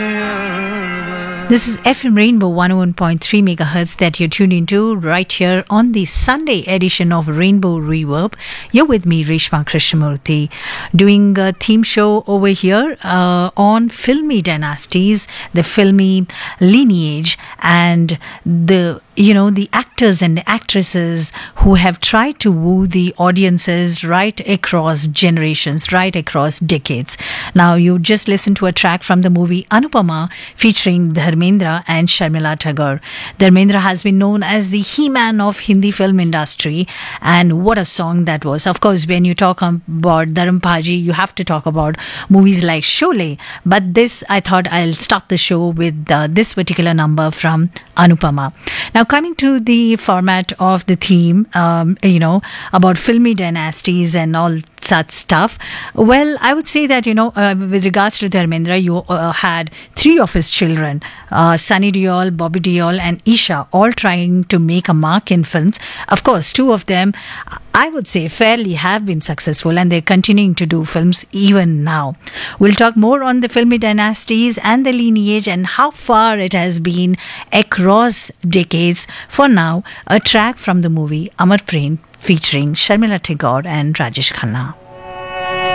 This is FM Rainbow 101.3 megahertz that you're tuned into right here on the Sunday edition of Rainbow Reverb. You're with me, Reshma Krishnamurthy, doing a theme show over here on filmy dynasties, the filmy lineage, and the actors and actresses who have tried to woo the audiences right across generations, right across decades. Now, you just listened to a track from the movie Anupama featuring Dharmendra and Sharmila Tagore. Dharmendra has been known as the He-Man of Hindi film industry, and what a song that was. Of course, when you talk about Dharamphaji, you have to talk about movies like Sholay, but this, I thought I'll start the show with this particular number from Anupama. Now, coming to the format of the theme, about filmy dynasties and all such stuff. Well, I would say that, with regards to Dharmendra, you had three of his children, Sunny Deol, Bobby Deol, and Isha, all trying to make a mark in films. Of course, two of them, I would say, fairly have been successful, and they're continuing to do films even now. We'll talk more on the filmy dynasties and the lineage and how far it has been across decades. For now, a track from the movie Amar Prem featuring Sharmila Tagore and Rajesh Khanna.